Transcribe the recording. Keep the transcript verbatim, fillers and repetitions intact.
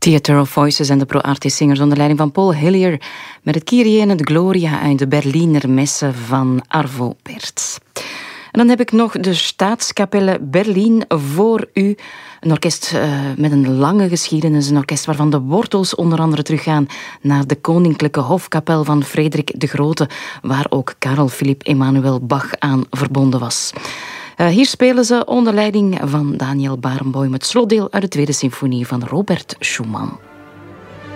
Theater of Voices en de Pro Artis Singers onder leiding van Paul Hillier met het Kyrie en het Gloria uit de Berliner Messe van Arvo Pärt. En dan heb ik nog de Staatskapelle Berlin voor u. Een orkest uh, met een lange geschiedenis. Een orkest waarvan de wortels onder andere teruggaan naar de koninklijke hofkapel van Frederik de Grote, waar ook Karel Philipp Emanuel Bach aan verbonden was. Uh, hier spelen ze onder leiding van Daniel Barenboim het slotdeel uit de tweede symfonie van Robert Schumann.